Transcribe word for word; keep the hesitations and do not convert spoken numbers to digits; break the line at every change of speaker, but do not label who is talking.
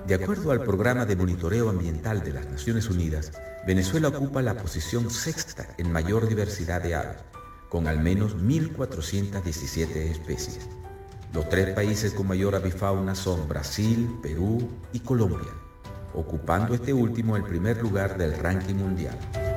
De acuerdo al Programa de Monitoreo Ambiental de las Naciones Unidas, Venezuela ocupa la posición sexta en mayor diversidad de aves, con al menos mil cuatrocientas diecisiete especies. Los tres países con mayor avifauna son Brasil, Perú y Colombia, ocupando este último el primer lugar del ranking mundial.